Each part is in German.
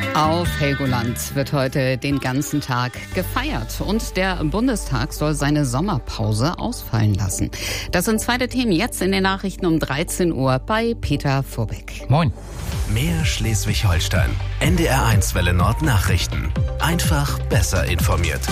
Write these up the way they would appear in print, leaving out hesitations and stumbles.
Auf Helgoland wird heute den ganzen Tag gefeiert und der Bundestag soll seine Sommerpause ausfallen lassen. Das sind zwei der Themen jetzt in den Nachrichten um 13 Uhr bei Peter Vorbeck. Moin. Mehr Schleswig-Holstein. NDR1 Welle Nord Nachrichten. Einfach besser informiert.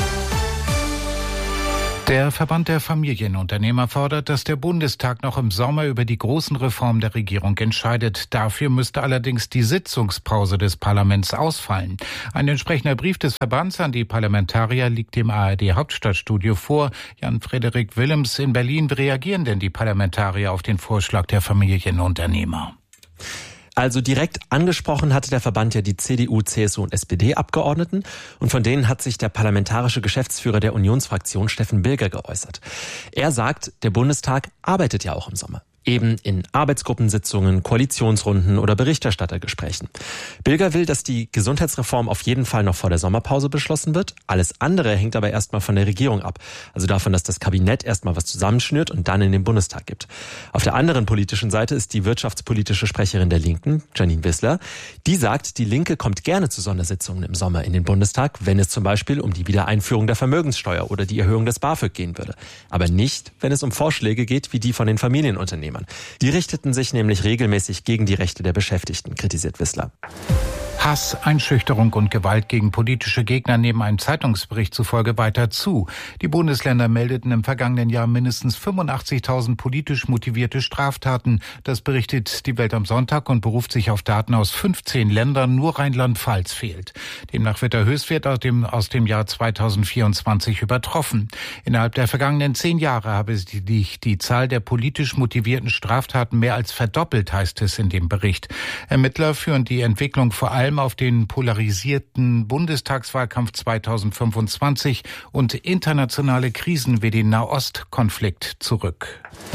Der Verband der Familienunternehmer fordert, dass der Bundestag noch im Sommer über die großen Reformen der Regierung entscheidet. Dafür müsste allerdings die Sitzungspause des Parlaments ausfallen. Ein entsprechender Brief des Verbands an die Parlamentarier liegt dem ARD Hauptstadtstudio vor. Jan-Frederik Willems in Berlin. Wie reagieren denn die Parlamentarier auf den Vorschlag der Familienunternehmer? Also direkt angesprochen hatte der Verband ja die CDU, CSU und SPD-Abgeordneten und von denen hat sich der parlamentarische Geschäftsführer der Unionsfraktion Steffen Bilger geäußert. Er sagt, der Bundestag arbeitet ja auch im Sommer. Eben in Arbeitsgruppensitzungen, Koalitionsrunden oder Berichterstattergesprächen. Bilger will, dass die Gesundheitsreform auf jeden Fall noch vor der Sommerpause beschlossen wird. Alles andere hängt aber erstmal von der Regierung ab. Also davon, dass das Kabinett erstmal was zusammenschnürt und dann in den Bundestag gibt. Auf der anderen politischen Seite ist die wirtschaftspolitische Sprecherin der Linken, Janine Wissler. Die sagt, die Linke kommt gerne zu Sondersitzungen im Sommer in den Bundestag, wenn es zum Beispiel um die Wiedereinführung der Vermögenssteuer oder die Erhöhung des BAföG gehen würde. Aber nicht, wenn es um Vorschläge geht wie die von den Familienunternehmern. Die richteten sich nämlich regelmäßig gegen die Rechte der Beschäftigten, kritisiert Wissler. Hass, Einschüchterung und Gewalt gegen politische Gegner nehmen einem Zeitungsbericht zufolge weiter zu. Die Bundesländer meldeten im vergangenen Jahr mindestens 85.000 politisch motivierte Straftaten. Das berichtet die Welt am Sonntag und beruft sich auf Daten aus 15 Ländern. Nur Rheinland-Pfalz fehlt. Demnach wird der Höchstwert aus dem Jahr 2024 übertroffen. Innerhalb der vergangenen 10 Jahre habe sich die Zahl der politisch motivierten Straftaten mehr als verdoppelt, heißt es in dem Bericht. Ermittler führen die Entwicklung vor allem auf den polarisierten Bundestagswahlkampf 2025 und internationale Krisen wie den Nahostkonflikt zurück.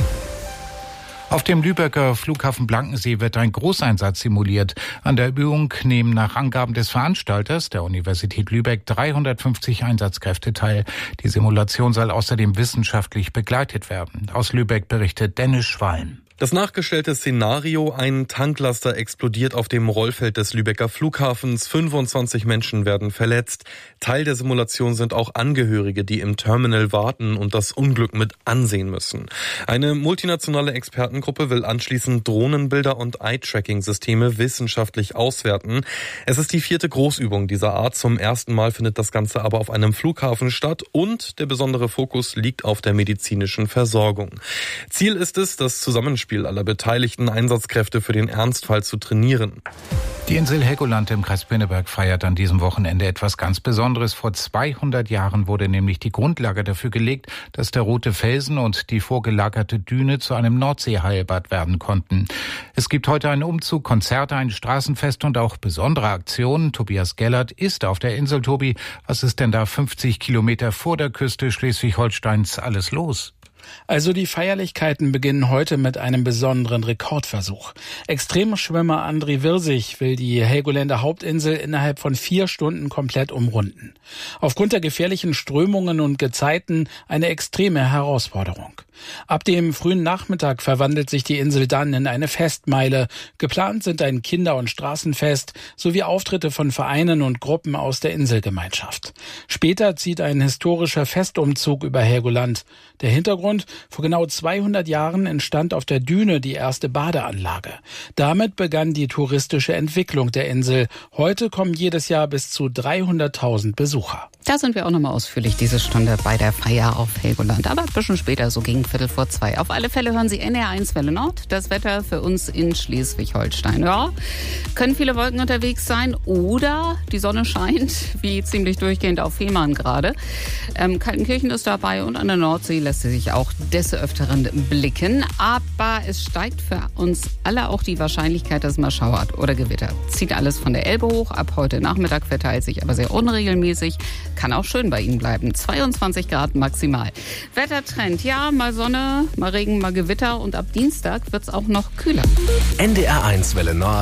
Auf dem Lübecker Flughafen Blankensee wird ein Großeinsatz simuliert. An der Übung nehmen nach Angaben des Veranstalters, der Universität Lübeck, 350 Einsatzkräfte teil. Die Simulation soll außerdem wissenschaftlich begleitet werden. Aus Lübeck berichtet Dennis Schwalm. Das nachgestellte Szenario: ein Tanklaster explodiert auf dem Rollfeld des Lübecker Flughafens. 25 Menschen werden verletzt. Teil der Simulation sind auch Angehörige, die im Terminal warten und das Unglück mit ansehen müssen. Eine multinationale Expertengruppe will anschließend Drohnenbilder und Eye-Tracking-Systeme wissenschaftlich auswerten. Es ist die 4. Großübung dieser Art. Zum ersten Mal findet das Ganze aber auf einem Flughafen statt und der besondere Fokus liegt auf der medizinischen Versorgung. Ziel ist es, das Zusammenspiel aller beteiligten Einsatzkräfte für den Ernstfall zu trainieren. Die Insel Helgoland im Kreis Pinneberg feiert an diesem Wochenende etwas ganz Besonderes. Vor 200 Jahren wurde nämlich die Grundlage dafür gelegt, dass der Rote Felsen und die vorgelagerte Düne zu einem Nordseeheilbad werden konnten. Es gibt heute einen Umzug, Konzerte, ein Straßenfest und auch besondere Aktionen. Tobias Gellert ist auf der Insel. Tobi, was ist denn da 50 Kilometer vor der Küste Schleswig-Holsteins alles los? Also die Feierlichkeiten beginnen heute mit einem besonderen Rekordversuch. Extremschwimmer André Wirsig will die Helgoländer Hauptinsel innerhalb von 4 Stunden komplett umrunden. Aufgrund der gefährlichen Strömungen und Gezeiten eine extreme Herausforderung. Ab dem frühen Nachmittag verwandelt sich die Insel dann in eine Festmeile. Geplant sind ein Kinder- und Straßenfest sowie Auftritte von Vereinen und Gruppen aus der Inselgemeinschaft. Später zieht ein historischer Festumzug über Helgoland. Der Hintergrund: vor genau 200 Jahren entstand auf der Düne die erste Badeanlage. Damit begann die touristische Entwicklung der Insel. Heute kommen jedes Jahr bis zu 300.000 Besucher. Da sind wir auch nochmal ausführlich diese Stunde bei der Feier auf Helgoland. Aber ein bisschen später, so gegen 1:15. Auf alle Fälle hören Sie NDR1 Welle Nord. Das Wetter für uns in Schleswig-Holstein. Ja, können viele Wolken unterwegs sein oder die Sonne scheint, wie ziemlich durchgehend auf Fehmarn gerade. Kaltenkirchen ist dabei und an der Nordsee lässt sie sich auch des Öfteren blicken. Aber es steigt für uns alle auch die Wahrscheinlichkeit, dass es mal schauert oder Gewitter. Zieht alles von der Elbe hoch. Ab heute Nachmittag verteilt sich aber sehr unregelmäßig. Kann auch schön bei Ihnen bleiben. 22 Grad maximal. Wettertrend: ja, mal Sonne, mal Regen, mal Gewitter und ab Dienstag wird es auch noch kühler. NDR1 Welle Nord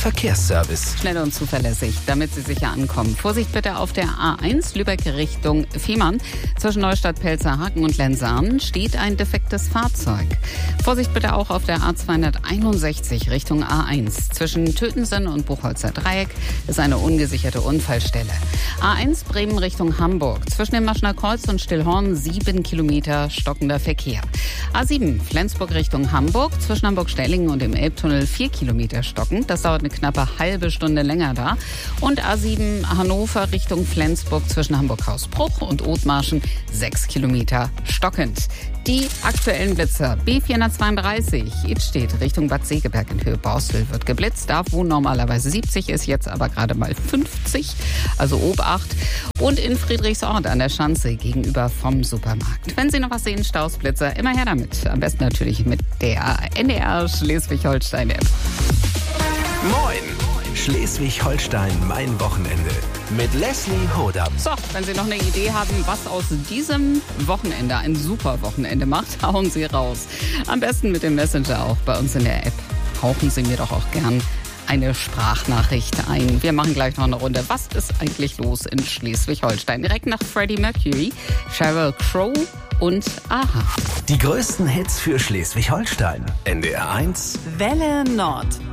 Verkehrsservice. Schnell und zuverlässig, damit Sie sicher ankommen. Vorsicht bitte auf der A1 Lübeck Richtung Fehmarn. Zwischen Neustadt-Pelzerhaken und Lenzahn steht ein defektes Fahrzeug. Vorsicht bitte auch auf der A261 Richtung A1. Zwischen Tötensen und Buchholzer Dreieck ist eine ungesicherte Unfallstelle. A1 Bremen Richtung Hamburg. Zwischen dem Maschner Kreuz und Stillhorn 7 Kilometer stockender Verkehr. A7 Flensburg Richtung Hamburg. Zwischen Hamburg-Stellingen und dem Elbtunnel 4 Kilometer stockend. Das dauert eine knappe halbe Stunde länger da. Und A7 Hannover Richtung Flensburg zwischen Hamburg-Hausbruch und Othmarschen 6 Kilometer stockend. Die aktuellen Blitzer. B432 Idstedt Richtung Bad Segeberg in Höhe Borstel wird geblitzt. Da, wo normalerweise 70 ist, jetzt aber gerade mal 50. Also Obacht. Und in Friedrichsort an der Schanze gegenüber vom Supermarkt. Wenn Sie noch was sehen, Stausblitzer, immer her damit. Am besten natürlich mit der NDR Schleswig-Holstein-App. Moin! Schleswig-Holstein, mein Wochenende. Mit Leslie Hodam. So, wenn Sie noch eine Idee haben, was aus diesem Wochenende ein super Wochenende macht, hauen Sie raus. Am besten mit dem Messenger auch bei uns in der App. Hauchen Sie mir doch auch gern eine Sprachnachricht ein. Wir machen gleich noch eine Runde. Was ist eigentlich los in Schleswig-Holstein? Direkt nach Freddie Mercury, Sheryl Crow und Aha. Die größten Hits für Schleswig-Holstein. NDR 1 Welle Nord.